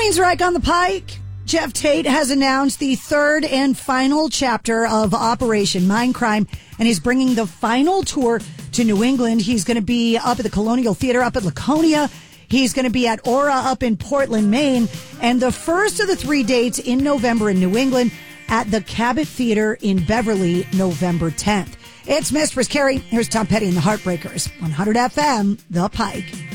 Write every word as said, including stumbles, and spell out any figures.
Queensryche on the Pike. Jeff Tate has announced the third and final chapter of Operation Mindcrime, and he's bringing the final tour to New England. He's going to be up at the Colonial Theater up at Laconia. He's going to be at Aura up in Portland, Maine. And the first of the three dates in November in New England at the Cabot Theater in Beverly, November tenth. It's Mistress Carrie. Here's Tom Petty and the Heartbreakers. one hundred F M, The Pike.